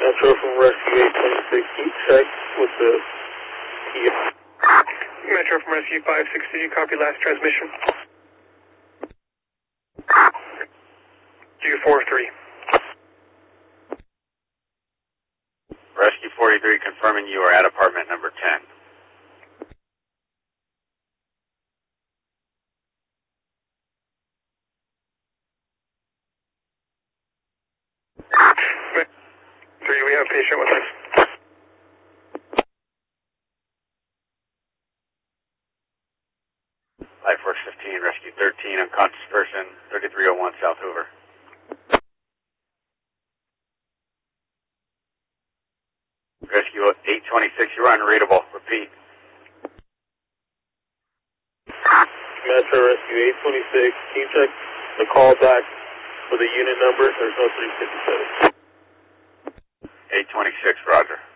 Metro from Rescue 826, can you check with the TF? Metro from Rescue 560, you copy last transmission? Q43. Rescue 43 confirming you are at apartment number 10. We have a patient with us. Life Force 15, Rescue 13, unconscious person, 3301 South Hoover. Rescue 826, you're unreadable. Repeat. Metro Rescue 826, can you check the call back for the unit number? There's no 357. 826, roger.